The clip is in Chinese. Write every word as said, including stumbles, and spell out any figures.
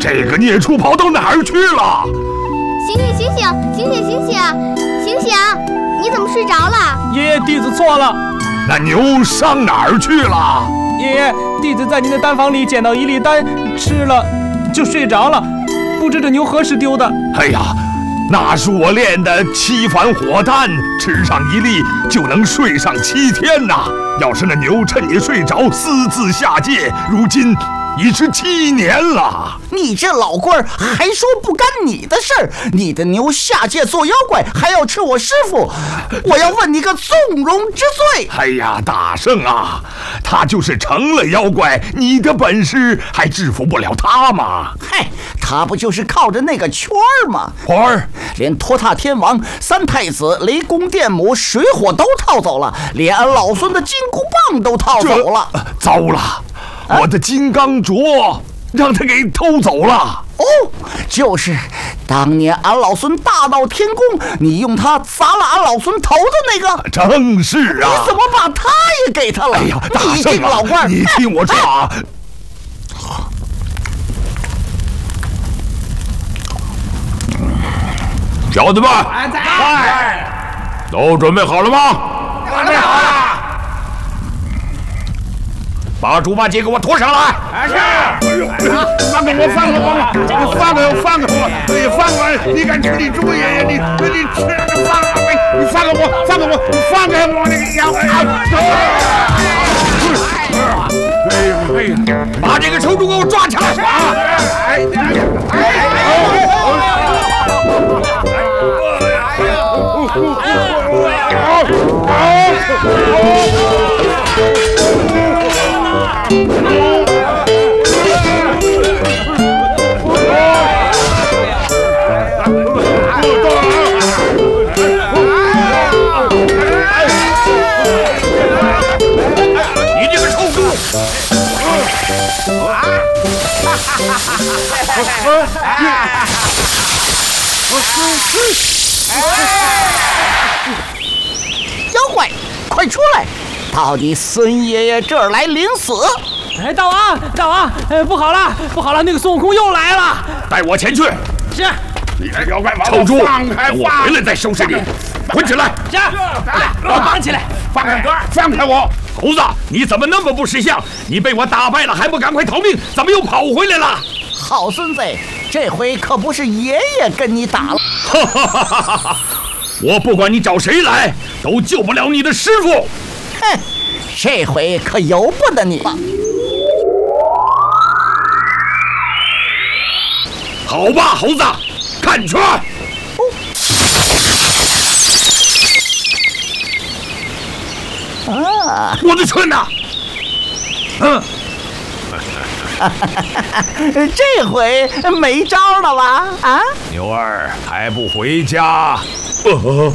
这个孽畜跑到哪儿去了？ 醒醒醒醒醒醒醒醒醒醒！你怎么睡着了？ 爷爷，弟子错了。 那牛上哪儿去了？ 爷爷，弟子在您的丹房里捡到一粒丹，吃了就睡着了，不知这牛何时丢的。 哎呀，那是我炼的七反火丹，吃上一粒就能睡上七天呐！要是那牛趁你睡着私自下界，如今已是七年了。 你这老官儿还说不干你的事儿，你的牛下界做妖怪，还要吃我师傅，我要问你个纵容之罪。 哎呀，大圣啊，他就是成了妖怪，你的本事还制服不了他吗？ 嗨，他不就是靠着那个圈儿吗？ 圈儿， 连托塔天王、三太子、雷公电母、水火都套走了，连俺老孙的金箍棒都套走了。 糟了！啊、我的金刚镯让他给偷走了。 哦，就是当年俺老孙大闹天宫，你用它砸了俺老孙头的那个。 正是啊！ 你怎么把他也给他了？ 哎呀，大你圣啊， 老官， 你听我说啊！小子们， 在， 都准备好了吗？ 准备好了。 把猪八戒给我拖上来！ 是。哎呦，放开我，放开我！你放开我，放开我！你放开我！你敢吃你猪爷爷？你你吃你放开我！你放开我，放开我！你放开我！那个妖怪！ 哎呀哎呀！把这个臭猪给我抓起来！哎呀！你这个臭猪！ 妖怪，快出来！到底孙爷爷这儿来领死！ 哎，大王，大王，哎，不好了，不好了，那个孙悟空又来了！ 带我前去。 是。 你这妖怪， 臭猪， 放开！ 等我回来再收拾你。滚起来！ 是。来，把我绑起来！ 放开！放开我！ 猴子，你怎么那么不识相？你被我打败了，还不赶快逃命？怎么又跑回来了？ 好孙子，这回可不是爷爷跟你打了。 哈哈哈哈哈！我不管你找谁来，都救不了你的师傅。 哼，这回可由不得你了。 好吧，猴子，看拳！哦、啊！我的拳呢？嗯。 这回没招了吧？啊， 牛儿还不回家？呃